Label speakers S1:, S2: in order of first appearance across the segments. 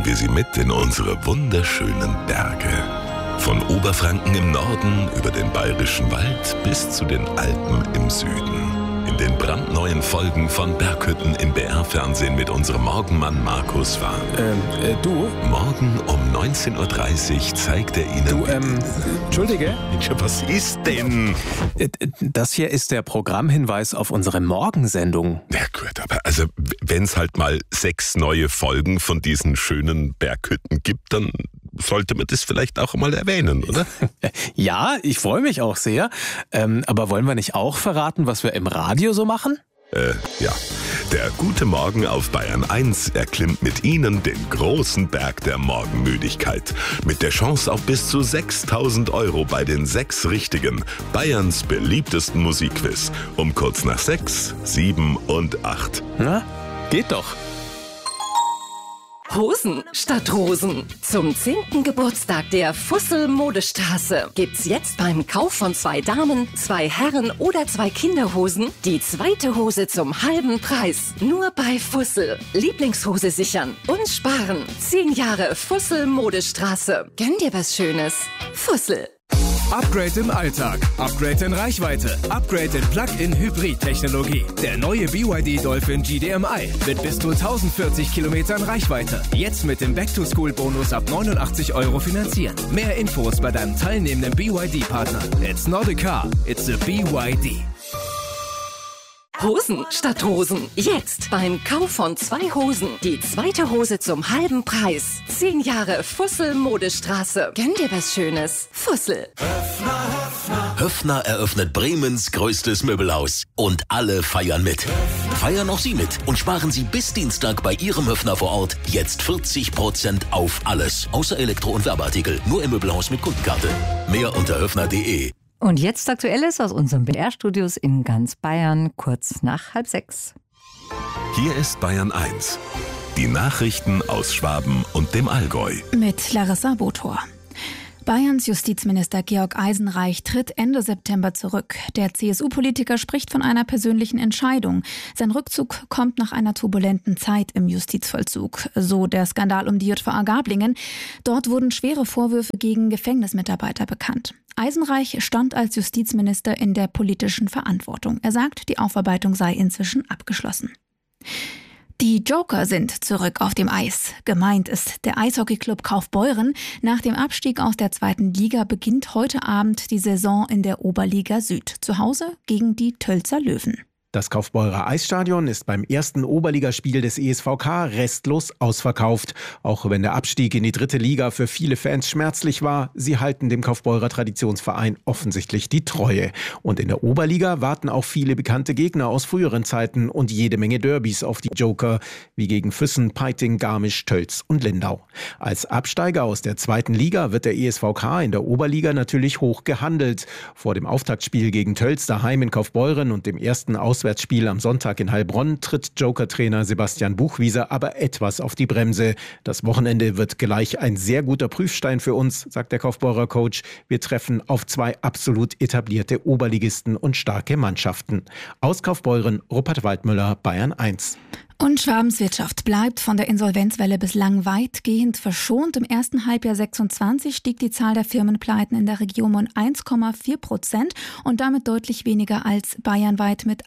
S1: wir Sie mit in unsere wunderschönen Berge. Von Oberfranken im Norden über den Bayerischen Wald bis zu den Alpen im Süden. In den brandneuen Folgen von Berghütten im BR-Fernsehen mit unserem Morgenmann Markus Warn.
S2: Du?
S1: Morgen um 19.30 Uhr zeigt er Ihnen...
S2: Entschuldige?
S1: Was ist denn?
S2: Das hier ist der Programmhinweis auf unsere Morgensendung.
S1: Ja gut, aber also wenn es halt mal 6 neue Folgen von diesen schönen Berghütten gibt, dann sollte man das vielleicht auch mal erwähnen, oder?
S2: Ja, ich freue mich auch sehr. Aber wollen wir nicht auch verraten, was wir im Radio so machen?
S1: Ja. Der gute Morgen auf Bayern 1 erklimmt mit Ihnen den großen Berg der Morgenmüdigkeit. Mit der Chance auf bis zu 6.000 € bei den 6 Richtigen. Bayerns beliebtesten Musikquiz. Um kurz nach 6, 7 und 8.
S2: Na, geht doch.
S3: Hosen statt Rosen. Zum 10. Geburtstag der Fussel Modestraße gibt's jetzt beim Kauf von 2 Damen, 2 Herren oder 2 Kinderhosen die zweite Hose zum halben Preis. Nur bei Fussel. Lieblingshose sichern und sparen. 10 Jahre Fussel Modestraße. Gönn dir was Schönes. Fussel.
S4: Upgrade im Alltag, Upgrade in Reichweite, Upgrade in Plug-in-Hybrid-Technologie. Der neue BYD Dolphin GDMI mit bis zu 1040 Kilometern Reichweite. Jetzt mit dem Back-to-School-Bonus ab 89 € finanzieren. Mehr Infos bei deinem teilnehmenden BYD-Partner. It's not a car, it's a BYD.
S3: Hosen statt Rosen. Jetzt beim Kauf von 2 Hosen die zweite Hose zum halben Preis. 10 Jahre Fussel Modestraße. Gönn dir was Schönes. Fussel.
S5: Höffner eröffnet Bremens größtes Möbelhaus. Und alle feiern mit. Feiern auch Sie mit und sparen Sie bis Dienstag bei Ihrem Höffner vor Ort jetzt 40% auf alles. Außer Elektro- und Werbeartikel. Nur im Möbelhaus mit Kundenkarte. Mehr unter höffner.de.
S6: Und jetzt Aktuelles aus unseren BR-Studios in ganz Bayern, kurz nach 5:30.
S1: Hier ist Bayern 1. Die Nachrichten aus Schwaben und dem Allgäu.
S7: Mit Larissa Botor. Bayerns Justizminister Georg Eisenreich tritt Ende September zurück. Der CSU-Politiker spricht von einer persönlichen Entscheidung. Sein Rückzug kommt nach einer turbulenten Zeit im Justizvollzug. So der Skandal um die JVA Gablingen. Dort wurden schwere Vorwürfe gegen Gefängnismitarbeiter bekannt. Eisenreich stand als Justizminister in der politischen Verantwortung. Er sagt, die Aufarbeitung sei inzwischen abgeschlossen. Die Joker sind zurück auf dem Eis. Gemeint ist der Eishockeyclub Kaufbeuren. Nach dem Abstieg aus der 2. Liga beginnt heute Abend die Saison in der Oberliga Süd. Zu Hause gegen die Tölzer Löwen.
S2: Das Kaufbeurer Eisstadion ist beim ersten Oberligaspiel des ESVK restlos ausverkauft. Auch wenn der Abstieg in die 3. Liga für viele Fans schmerzlich war, sie halten dem Kaufbeurer Traditionsverein offensichtlich die Treue. Und in der Oberliga warten auch viele bekannte Gegner aus früheren Zeiten und jede Menge Derbys auf die Joker, wie gegen Füssen, Peiting, Garmisch, Tölz und Lindau. Als Absteiger aus der 2. Liga wird der ESVK in der Oberliga natürlich hoch gehandelt. Vor dem Auftaktspiel gegen Tölz daheim in Kaufbeuren und dem ersten Auswärtsspiel am Sonntag in Heilbronn tritt Joker-Trainer Sebastian Buchwieser aber etwas auf die Bremse. Das Wochenende wird gleich ein sehr guter Prüfstein für uns, sagt der Kaufbeurer Coach. Wir treffen auf 2 absolut etablierte Oberligisten und starke Mannschaften. Aus Kaufbeuren, Rupert Waldmüller, Bayern 1.
S7: Und Schwabens Wirtschaft bleibt von der Insolvenzwelle bislang weitgehend verschont. Im ersten Halbjahr 26 stieg die Zahl der Firmenpleiten in der Region um 1,4% und damit deutlich weniger als bayernweit mit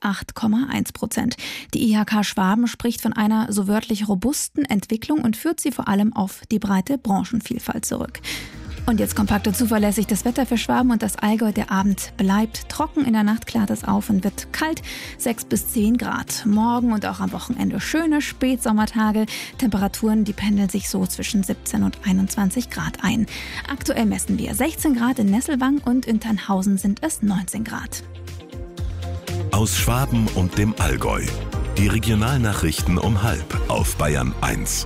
S7: 8,1%. Die IHK Schwaben spricht von einer so wörtlich robusten Entwicklung und führt sie vor allem auf die breite Branchenvielfalt zurück. Und jetzt kompakt und zuverlässig das Wetter für Schwaben und das Allgäu. Der Abend bleibt trocken, in der Nacht klart es auf und wird kalt, 6 bis 10 Grad. Morgen und auch am Wochenende schöne Spätsommertage. Temperaturen, die pendeln sich so zwischen 17 und 21 Grad ein. Aktuell messen wir 16 Grad in Nesselwang und in Tannhausen sind es 19 Grad.
S1: Aus Schwaben und dem Allgäu. Die Regionalnachrichten um 12:30 auf Bayern 1.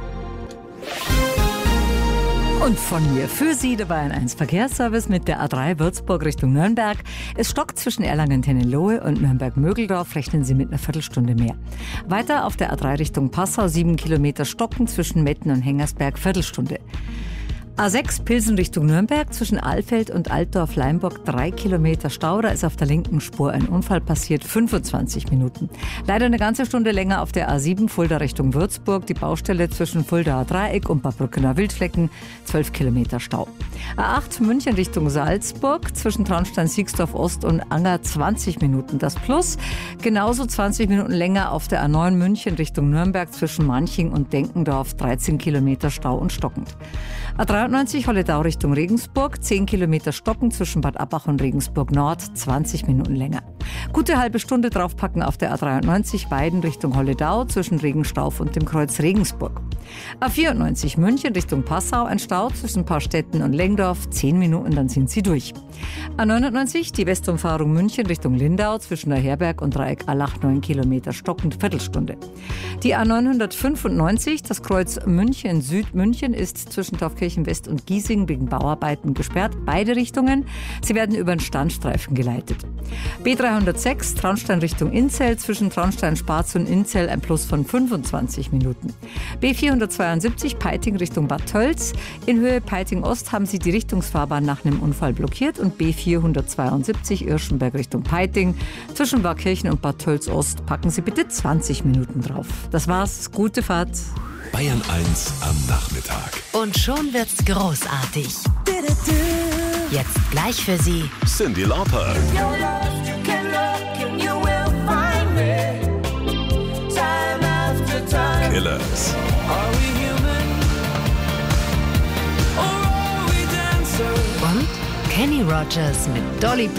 S6: Und von mir für Sie der Bayern 1 Verkehrsservice mit der A3 Würzburg Richtung Nürnberg. Es stockt zwischen Erlangen-Tennenlohe und Nürnberg-Mögeldorf, rechnen Sie mit einer Viertelstunde mehr. Weiter auf der A3 Richtung Passau 7 Kilometer stocken zwischen Metten und Hengersberg, Viertelstunde. A6 Pilsen Richtung Nürnberg, zwischen Alfeld und Altdorf-Leimburg 3 Kilometer Stau. Da ist auf der linken Spur ein Unfall passiert, 25 Minuten. Leider eine ganze Stunde länger auf der A7 Fulda Richtung Würzburg. Die Baustelle zwischen Fuldaer Dreieck und Barbrückener Wildflecken, 12 Kilometer Stau. A8 München Richtung Salzburg, zwischen Traunstein-Siegsdorf Ost und Anger 20 Minuten. Das Plus, genauso 20 Minuten länger auf der A9 München Richtung Nürnberg, zwischen Manching und Denkendorf, 13 Kilometer Stau und stockend. A93 Holledau Richtung Regensburg, 10 Kilometer stocken zwischen Bad Abbach und Regensburg Nord, 20 Minuten länger. Gute halbe Stunde draufpacken auf der A93 Weiden Richtung Holledau, zwischen Regenstauf und dem Kreuz Regensburg. A94 München Richtung Passau, ein Stau zwischen Paarstetten und Lengdorf, 10 Minuten, dann sind Sie durch. A99 die Westumfahrung München Richtung Lindau, zwischen der Herberg und Dreieck Allach, 9 Kilometer stockend, Viertelstunde. Die A995, das Kreuz München Südmünchen, ist zwischen Taufkirchen West und Giesing wegen Bauarbeiten gesperrt, beide Richtungen. Sie werden über den Standstreifen geleitet. B306 Traunstein Richtung Inzell, zwischen Traunstein-Spaz und Inzell ein Plus von 25 Minuten. B472 Peiting Richtung Bad Tölz. In Höhe Peiting Ost haben sie die Richtungsfahrbahn nach einem Unfall blockiert, und B472 Irschenberg Richtung Peiting. Zwischen Barkirchen und Bad Tölz Ost packen Sie bitte 20 Minuten drauf. Das war's, gute Fahrt.
S1: Bayern 1 am Nachmittag.
S8: Und schon wird's großartig. Jetzt gleich für Sie
S1: Cyndi Lauper. Killers.
S8: und Kenny Rogers mit Dolly